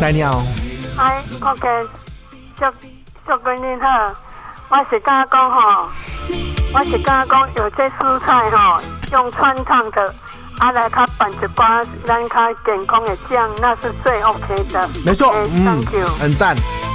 在你好。 嗨 ，OK， 祝贵您好。我是敢讲吼，有这蔬菜吼，用穿烫的，来较拌一寡咱较健康的酱，那是最 OK 的。 没错， Thank you， 很赞。